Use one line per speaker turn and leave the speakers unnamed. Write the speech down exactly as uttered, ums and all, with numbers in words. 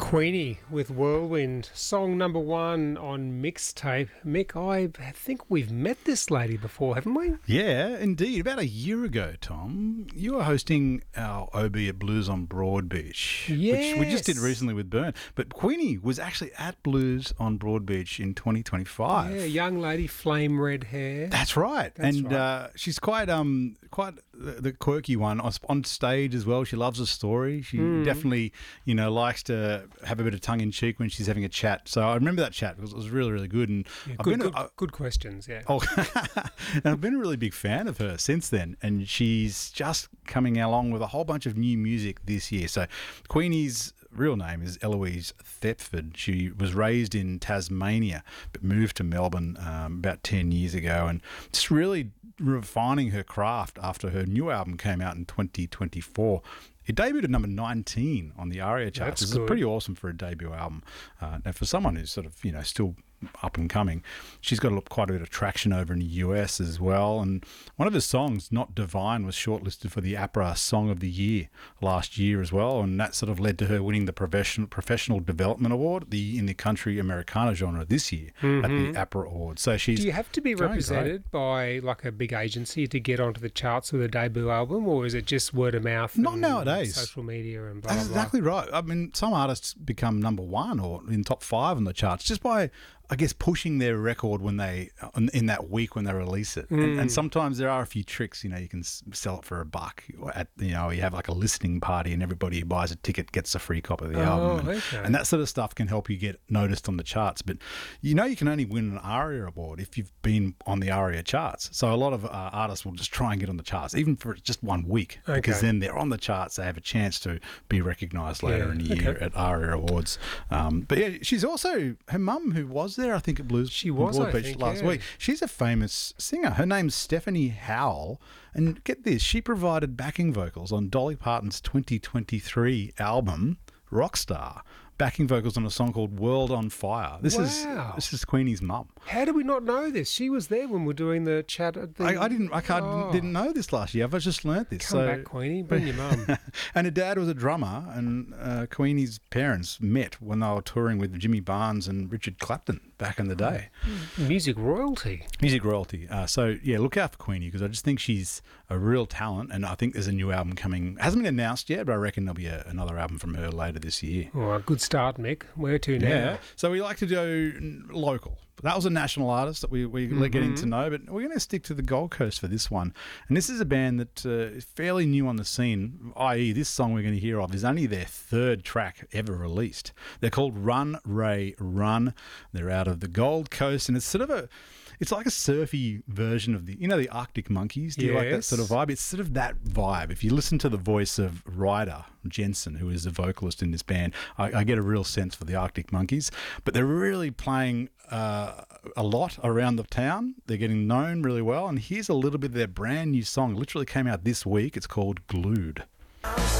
Queenie with Whirlwind, song number one on mixtape. Mick, I think we've met this lady before, haven't we?
Yeah, indeed. About a year ago, Tom, you were hosting our O B at Blues on Broadbeach,
Yes.
which we just did recently with Byrne. But Queenie was actually at Blues on Broadbeach in twenty twenty-five.
Yeah, young lady, flame red hair.
That's right.
That's
and
right.
Uh, she's quite um quite the, the quirky one on, on stage as well. She loves a story. She
Mm.
definitely, you know, likes to have a bit of tongue in cheek when she's having a chat. So I remember that chat because it was really, really good. And
Yeah,
I've
good,
been,
good,
I-
good questions, yeah.
Oh, and I've been a really big fan of her since then, and she's just coming along with a whole bunch of new music this year. So Queenie's real name is Eloise Thetford. She was raised in Tasmania but moved to Melbourne um, about ten years ago, and just really refining her craft after her new album came out in twenty twenty-four. It debuted at number nineteen on the ARIA charts.
That's
This is
good.
pretty awesome for a debut album. Uh, now, for someone who's sort of, you know, still up and coming, she's got a, lot- quite a bit of traction over in the U S as well. And one of her songs, Not Divine, was shortlisted for the APRA Song of the Year last year as well. And that sort of led to her winning the Professional, Professional Development Award the in the Country Americana genre this year at the APRA Awards. So she's
Do you have to be
going
represented by like a big agency to get onto the charts with a debut album, or is it just word of mouth?
Not
and
nowadays.
Social media and blah,
That's
blah, blah.
exactly right. I mean, some artists become number one or in top five on the charts just by, I guess, pushing their record when they in in that week when they release it. And,
Mm.
and sometimes there are a few tricks. You know, you can s- sell it for a buck. At you know, you have like a listening party, and everybody who buys a ticket gets a free copy of the
Oh,
album. And,
okay.
and that sort of stuff can help you get noticed on the charts. But you know, you can only win an ARIA award if you've been on the ARIA charts. So a lot of uh, artists will just try and get on the charts, even for just one week, because
Okay.
then they're on the charts. They have a chance to be recognised later
Yeah,
in the year
okay.
at ARIA Awards. Um, but yeah, she's also her mum, who was there, I think, at Blues
She was, I
Broadbeach
think,
last
yeah.
week. She's a famous singer. Her name's Stephanie Howell, and get this, she provided backing vocals on Dolly Parton's twenty twenty-three album Rockstar. Backing vocals on a song called World on Fire. This
Wow.
is this is Queenie's mum.
How do we not know this? She was there when we were doing the chat at the...
I, I didn't I can't,
Oh.
didn't know this last year. I've just learnt this.
Come
so
back, Queenie. Bring your mum.
And her dad was a drummer, and uh, Queenie's parents met when they were touring with Jimmy Barnes and Richard Clapton back in the day.
Music royalty.
Music royalty. Uh, so, yeah, look out for Queenie, because I just think she's a real talent, and I think there's a new album coming. Hasn't been announced yet, but I reckon therell be a, another album from her later this year.
All right, good start, Mick. Where to now?
Yeah. So we like to do n- local. That was a national artist that we, we're
Mm-hmm.
getting to know, but we're going to stick to the Gold Coast for this one. And this is a band that uh, is fairly new on the scene, that is this song we're going to hear of is only their third track ever released. They're called Run, Ray, Run. They're out of the Gold Coast, and it's sort of a... It's like a surfy version of the, you know, the Arctic Monkeys. Do you like that
Yes.
sort of vibe? It's sort of that vibe. If you listen to the voice of Ryder Jensen, who is the vocalist in this band, I, I get a real sense for the Arctic Monkeys. But they're really playing uh, a lot around the town. They're getting known really well. And here's a little bit of their brand new song. It literally came out this week. It's called Glued.
I'm